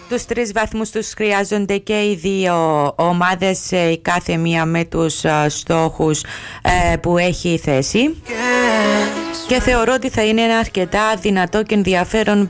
Τους 3 βαθμούς τους χρειάζονται και οι δύο ομάδες, η κάθε μία με τους στόχους που έχει θέσει. Και θεωρώ ότι θα είναι ένα αρκετά δυνατό και ενδιαφέρον